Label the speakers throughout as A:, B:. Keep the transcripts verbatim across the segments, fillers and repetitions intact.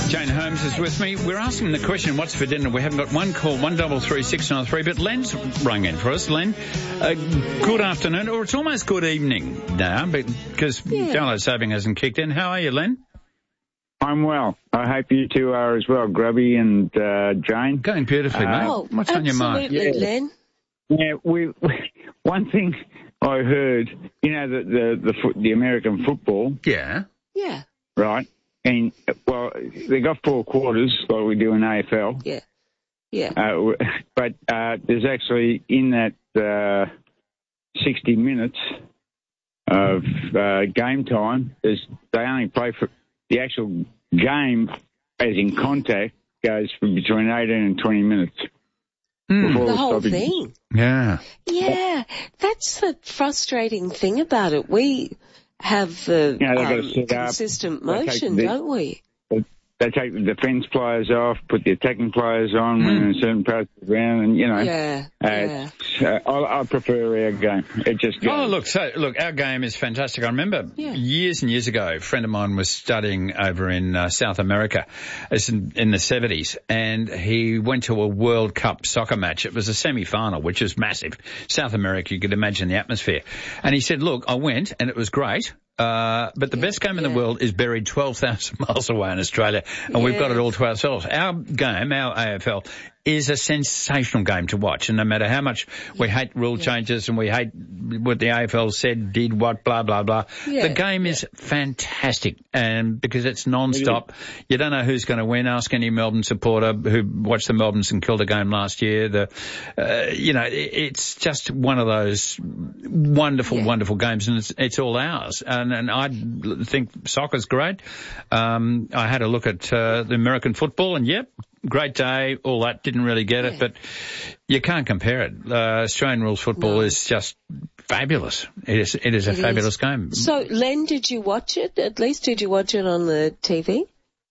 A: Jane Holmes is with me. We're asking the question, what's for dinner? We haven't got one call, one double three six nine three, but Len's rung in for us. Len, uh, good afternoon, or it's almost good evening now, because yeah. daylight saving hasn't kicked in. How are you, Len?
B: I'm well. I hope you two are as well, Grubby and uh, Jane.
A: Going beautifully, uh, mate.
C: Oh,
A: what's on your mind?
C: Absolutely, yeah. Len.
B: Yeah, we, we. One thing I heard, you know, the the the, the American football.
A: Yeah.
C: Yeah.
B: Right. And, well, they got four quarters, like we do in A F L.
C: Yeah, yeah.
B: Uh, but uh, there's actually, in that uh, sixty minutes of uh, game time, there's, they only play for the actual game, as in contact, goes for between eighteen and twenty minutes.
C: Mm. The whole thing.
A: Yeah.
C: Yeah, that's the frustrating thing about it. We have the
B: you know,
C: um, consistent motion, the, don't we?
B: They take the defence players off, put the attacking players on mm. when in certain parts of the ground, and, you know.
C: Yeah,
B: uh,
C: yeah.
B: Uh, I, I prefer our game. It just goes.
A: Oh, look, so, look, our game is fantastic. I remember yeah. years and years ago, a friend of mine was studying over in uh, South America in, in the seventies, and he went to a World Cup soccer match. It was a semi-final, which is massive. South America, you could imagine the atmosphere. And he said, look, I went, and it was great. Uh, but the yeah, best game in yeah. the world is buried twelve thousand miles away in Australia, and yeah. we've got it all to ourselves. Our game, our A F L, is a sensational game to watch, and no matter how much we yeah. hate rule yeah. changes and we hate what the A F L said, did, what, blah, blah, blah, yeah. the game yeah. is fantastic, and because it's non-stop. You don't know who's going to win. Ask any Melbourne supporter who watched the Melbourne St Kilda game last year. The, uh, you know, it, it's just one of those wonderful, yeah. wonderful games, and it's, it's all ours. And, and I think soccer's great. Um, I had a look at uh, the American football, and yep, great day, all that, didn't really get
C: yeah.
A: it, but you can't compare it. Uh, Australian rules football no. is just fabulous. It is, it is a it fabulous
C: is.
A: game.
C: So, Len, did you watch it? At least did you watch it on the T V?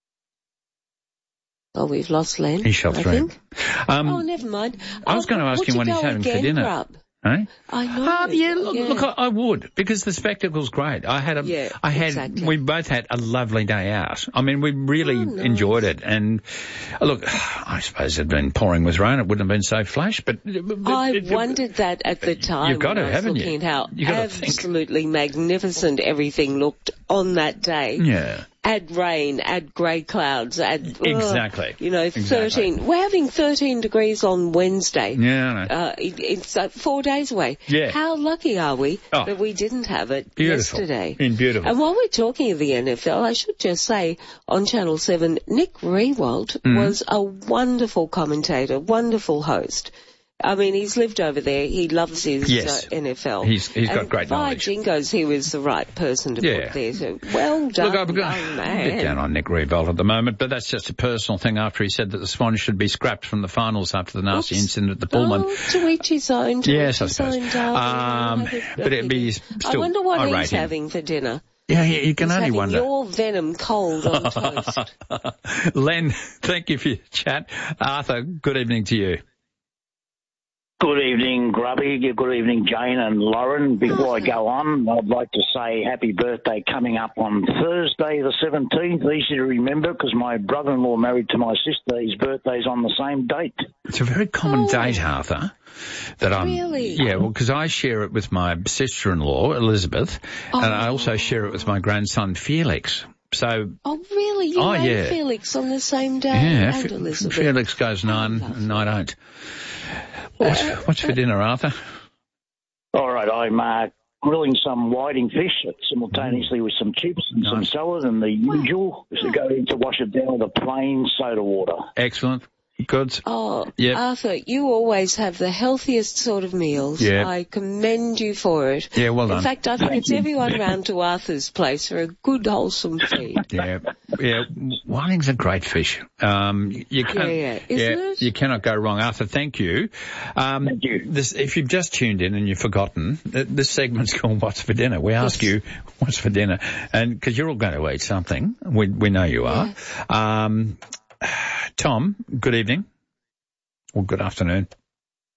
C: Oh, we've lost Len.
A: He shot through.
C: Um, oh, never mind.
A: I was
C: oh,
A: going to ask him what he's having for dinner.
C: Grub?
A: Eh?
C: I know.
A: Uh, yeah, look,
C: yeah.
A: look, I, I would, because the spectacle's great. I had a,
C: yeah,
A: I had,
C: exactly.
A: we both had a lovely day out. I mean, we really
C: oh, nice.
A: enjoyed it. And look, I suppose it'd been pouring with rain. It wouldn't have been so flash, but. but
C: I
A: it,
C: wondered it, that at the time.
A: You've got
C: when
A: it,
C: I was
A: haven't
C: looking
A: you?
C: At how
A: you
C: absolutely magnificent everything looked on that day.
A: Yeah.
C: Add rain, add grey clouds, add...
A: Exactly.
C: Uh, you know,
A: exactly.
C: thirteen... We're having thirteen degrees on Wednesday.
A: Yeah, I know.
C: Uh, it, it's uh, four days away.
A: Yeah.
C: How lucky are we
A: oh,
C: that we didn't have it
A: beautiful.
C: yesterday?
A: In beautiful.
C: And while we're talking of the N F L, I should just say, on Channel seven, Nick Riewoldt
A: mm-hmm.
C: was a wonderful commentator, wonderful host. I mean, he's lived over there. He loves his
A: yes.
C: uh, N F L.
A: He's, he's got
C: and
A: great knowledge.
C: by Jingoes, he was the right person to
A: yeah.
C: put there. So, well done,
A: Look, I've got
C: young
A: a
C: man.
A: bit down on Nick Riewoldt at the moment, but that's just a personal thing after he said that the Swans should be scrapped from the finals after the nasty
C: Oops.
A: incident at the Pullman.
C: Oh, to each his own. To
A: yes,
C: each
A: I
C: his
A: suppose.
C: Own, darling.
A: Um, but it'd be still,
C: I wonder what
A: I
C: he's having for dinner.
A: Yeah, yeah, you can
C: he's
A: only wonder.
C: Your venom cold on toast.
A: Len, thank you for your chat. Arthur, good evening to you.
D: Good evening, Grubby. Good evening, Jane and Lauren. Before I go on, I'd like to say happy birthday coming up on Thursday the seventeenth. Easy to remember because my brother-in-law married to my sister. His birthday's on the same date.
A: It's a very common
C: oh.
A: date, Arthur. That I'm,
C: really?
A: Yeah, well, because I share it with my sister-in-law, Elizabeth,
C: oh.
A: and I also share it with my grandson, Felix. So.
C: Oh, really? You
A: oh,
C: and
A: yeah.
C: Felix on the same day?
A: Yeah,
C: and
A: F-
C: Elizabeth.
A: Felix goes nine, oh, and I don't. What, uh, what's for dinner, Arthur?
D: All right, I'm uh, grilling some whiting fish simultaneously with some chips and nice. some salad, and the usual is to go in to wash it down with a plain soda water.
A: Excellent. Good.
C: Oh,
A: yep.
C: Arthur, you always have the healthiest sort of meals.
A: Yep.
C: I commend you for it.
A: Yeah, well done.
C: In fact, I think it's everyone round to Arthur's place for a good, wholesome feed.
A: Yeah, yeah. Whiting's a great fish. Um, you can't,
C: yeah, yeah. Isn't
A: yeah,
C: it?
A: You cannot go wrong. Arthur, thank you. Um,
D: thank you.
A: This, if you've just tuned in and you've forgotten, this segment's called What's for Dinner. We ask you, what's for dinner? And because you're all going to eat something. We, we know you are. Yeah. Um, Tom, good evening. Well, good afternoon.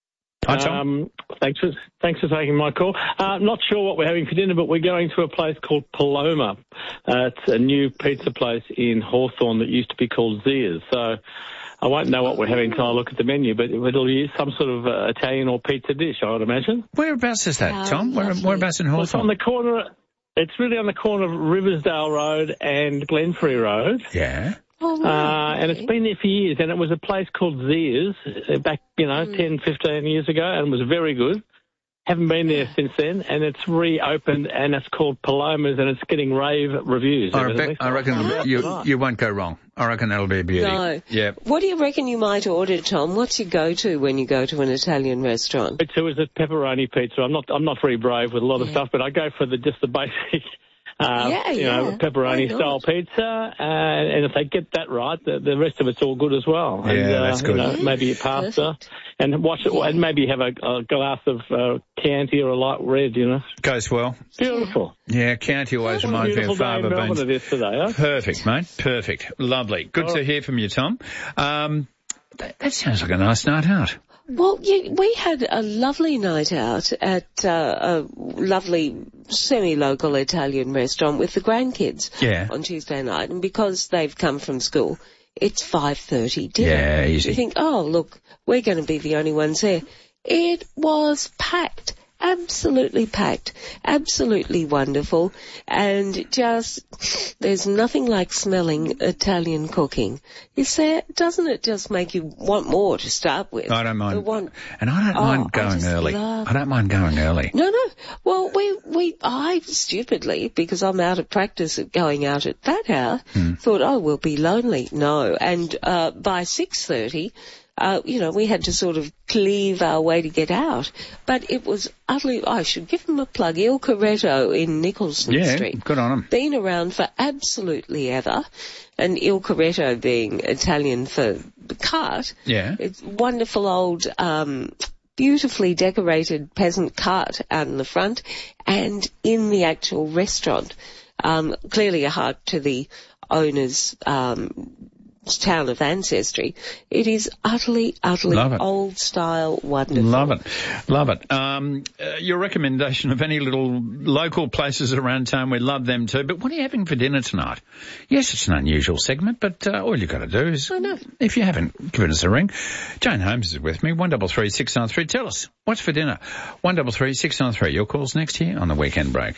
A: Hi, Tom.
E: Um, thanks for thanks for taking my call. Uh, not sure what we're having for dinner, but we're going to a place called Paloma. Uh, it's a new pizza place in Hawthorne that used to be called Zia's. So I won't know what we're having until I look at the menu, but it'll be some sort of uh, Italian or pizza dish, I would imagine.
A: Whereabouts is that,
C: Oh,
A: Tom? Where,
C: lovely.
A: whereabouts in
E: Well, it's on
A: Hawthorne?
E: the corner. It's really on the corner of Riversdale Road and Glenferrie Road.
A: Yeah.
C: Oh,
E: Uh, and it's been there for years, and it was a place called Zia's uh, back, you know,
C: Mm.
E: ten, fifteen years ago, and it was very good. Haven't been there since then, and it's reopened, and it's called Paloma's, and it's getting rave reviews.
A: I,
E: evidently.
A: reckon, I reckon you you won't go wrong. I reckon that'll be a beauty.
C: No.
A: Yeah.
C: What do you reckon you might order, Tom? What's your go-to when you go to an Italian restaurant?
E: It was a pepperoni pizza. I'm not, I'm not very brave with a lot of
C: Yeah.
E: stuff, but I go for the just the basic. Uh,
C: Yeah,
E: you
C: yeah.
E: know, pepperoni
C: Why
E: style
C: not?
E: pizza, uh, and if they get that right, the, the rest of it's all good as well. And,
A: Yeah,
E: uh,
A: that's good.
E: You know,
C: Yeah,
E: maybe a pasta,
C: perfect.
E: and watch it, and maybe have a, a glass of uh, Chianti or a light red. You know,
A: Goes well.
E: beautiful.
A: Yeah, County always
E: What a
A: reminds me
E: beautiful
A: of
E: day in
A: Faber
E: Melbourne
A: beans.
E: it is today, huh?
A: Perfect, mate. Perfect. Lovely. Good
E: All
A: to
E: right.
A: hear from you, Tom. Um, that, that sounds like a nice night out.
C: Well, yeah, we had a lovely night out at uh, a lovely semi-local Italian restaurant with the grandkids
A: Yeah.
C: on Tuesday night. And because they've come from school, it's five thirty dinner.
A: Yeah, easy.
C: You think, oh, look, we're going to be the only ones there. It was packed. Absolutely packed, absolutely wonderful, and just, there's nothing like smelling Italian cooking. Is there, doesn't it just make you want more to start with?
A: I don't
C: The
A: mind.
C: one-
A: And I don't
C: Oh,
A: mind
C: I
A: going
C: just
A: early.
C: love-
A: I don't mind going early.
C: No, no. Well, we, we, I stupidly, because I'm out of practice at going out at that hour,
A: Hmm.
C: thought, oh, we'll be lonely. No. And, uh, by six thirty, uh, you know, we had to sort of cleave our way to get out. But it was utterly, I should give them a plug, Il Corretto in Nicholson
A: Yeah,
C: Street.
A: good on 'em.
C: Been around for absolutely ever. And Il Corretto being Italian for the cart.
A: Yeah.
C: It's wonderful old, um, beautifully decorated peasant cart out in the front and in the actual restaurant. Um, clearly a heart to the owner's, um, town of ancestry. It is utterly, utterly
A: Love it.
C: old style wonderful.
A: Love it. Love it. Um, uh, your recommendation of any little local places around town, we love them too. But what are you having for dinner tonight? Yes, it's an unusual segment, but uh, all you've got to do is,
C: I know.
A: if you haven't given us a ring, Jane Holmes is with me, one double three six nine three. Tell us, what's for dinner? one double three six nine three. Your call's next here on the Weekend Break.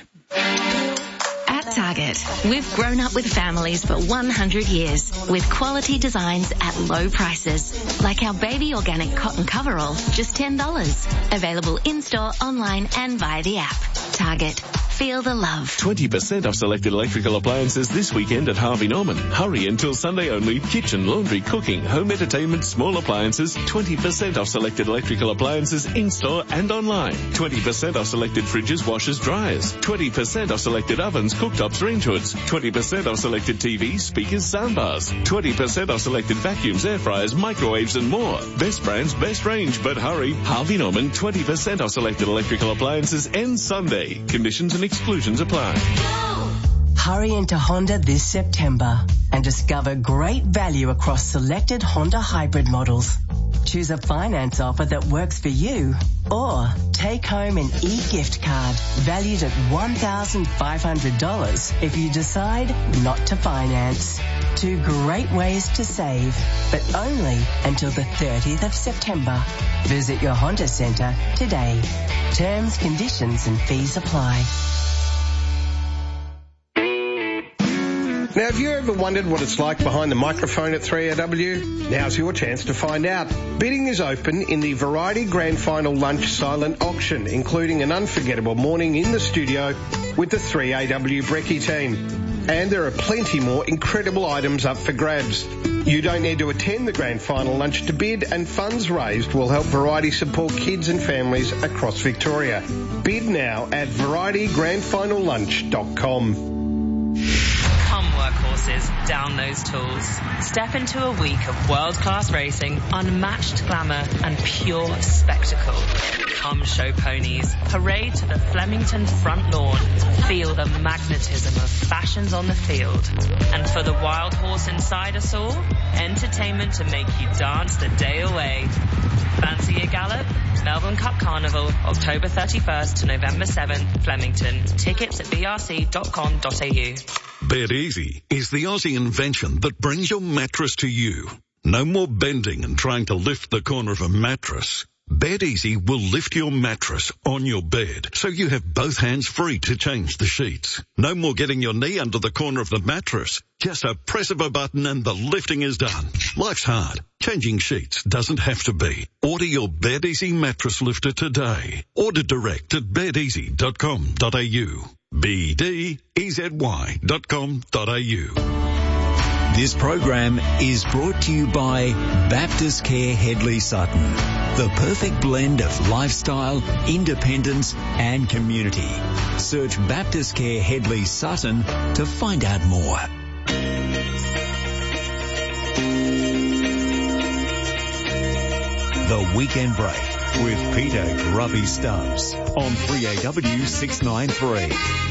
F: At Target, we've grown up with families for one hundred years with quality designs at low prices. Like our baby organic cotton coverall, just ten dollars. Available in-store, online and via the app. Target. Feel the love.
G: twenty percent off selected electrical appliances this weekend at Harvey Norman. Hurry until Sunday only. Kitchen, laundry, cooking, home entertainment, small appliances. twenty percent off selected electrical appliances in-store and online. twenty percent off selected fridges, washers, dryers. twenty percent off selected ovens, cooktops, range hoods. twenty percent off selected T Vs, speakers, soundbars. twenty percent off selected vacuums, air fryers, microwaves and more. Best brands, best range, but hurry. Harvey Norman, twenty percent off selected electrical appliances ends Sunday. Conditions and exclusions apply.
H: Hurry into Honda this September and discover great value across selected Honda hybrid models. Choose a finance offer that works for you or take home an e-gift card valued at one thousand five hundred dollars if you decide not to finance. Two great ways to save, but only until the thirtieth of September. Visit your Honda Centre today. Terms, conditions and fees apply.
I: Now, have you ever wondered what it's like behind the microphone at three A W? Now's your chance to find out. Bidding is open in the Variety Grand Final Lunch Silent Auction, including an unforgettable morning in the studio with the three A W Brekkie team. And there are plenty more incredible items up for grabs. You don't need to attend the Grand Final Lunch to bid, and funds raised will help Variety support kids and families across Victoria. Bid now at variety grand final lunch dot com.
J: Come, workhorse. races down those tools. Step into a week of world-class racing, unmatched glamour and pure spectacle. Come show ponies. Parade to the Flemington front lawn. Feel the magnetism of fashions on the field. And for the wild horse inside us all, entertainment to make you dance the day away. Fancy a gallop? Melbourne Cup Carnival, October thirty-first to November seventh, Flemington. Tickets at b r c dot com dot a u.
K: Bed Easy is the Aussie invention that brings your mattress to you. No more bending and trying to lift the corner of a mattress. Bed Easy will lift your mattress on your bed so you have both hands free to change the sheets. No more getting your knee under the corner of the mattress. Just a press of a button and the lifting is done. Life's hard. Changing sheets doesn't have to be. Order your Bed Easy mattress lifter today. Order direct at bed easy dot com dot a u. b d e z y dot com dot a u.
L: This program is brought to you by Baptist Care Hedley Sutton. The perfect blend of lifestyle, independence and community. Search Baptist Care Hedley Sutton to find out more. The Weekend Break with Peter Grubby Stubbs on three A W six ninety-three.